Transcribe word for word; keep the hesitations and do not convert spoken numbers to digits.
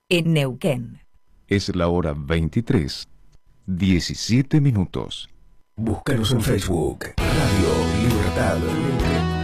en Neuquén. Es la hora veintitrés, diecisiete minutos. Búscanos en Facebook, Radio Libertad.